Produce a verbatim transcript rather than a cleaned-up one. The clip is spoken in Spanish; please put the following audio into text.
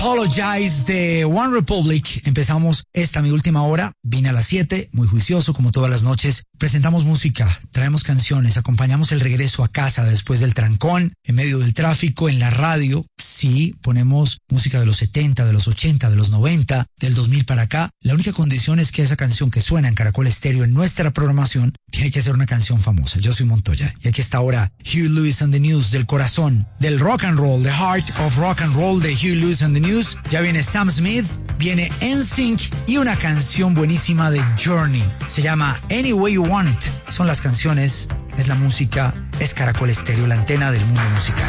Apologize de One Republic. Empezamos esta mi última hora. Vine a las siete, muy juicioso como todas las noches. Presentamos música, traemos canciones, acompañamos el regreso a casa después del trancón, en medio del tráfico, en la radio. Sí, ponemos música de los setenta, de los ochenta, de los noventa, del dos mil para acá. La única condición es que esa canción que suena en Caracol Estéreo en nuestra programación tiene que ser una canción famosa. Yo soy Montoya y aquí está ahora Huey Lewis and the News, del corazón del rock and roll, the heart of rock and roll de Huey Lewis and the News. Ya viene Sam Smith, viene N Sync y una canción buenísima de Journey. Se llama Any Way You Want It. Son las canciones, es la música, es Caracol Estéreo, la antena del mundo musical.